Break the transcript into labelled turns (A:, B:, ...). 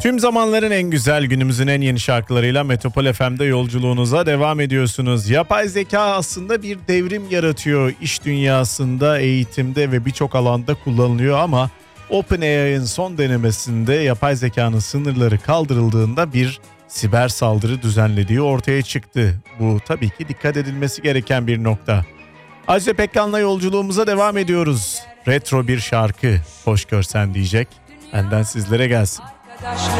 A: Tüm zamanların en güzel, günümüzün en yeni şarkılarıyla Metropol FM'de yolculuğunuza devam ediyorsunuz. Yapay zeka aslında bir devrim yaratıyor. İş dünyasında, eğitimde ve birçok alanda kullanılıyor ama OpenAI'ın son denemesinde yapay zekanın sınırları kaldırıldığında bir siber saldırı düzenlediği ortaya çıktı. Bu tabii ki dikkat edilmesi gereken bir nokta. Ajda Pekkan'la yolculuğumuza devam ediyoruz. Retro bir şarkı, hoş görsen diyecek. Benden sizlere gelsin.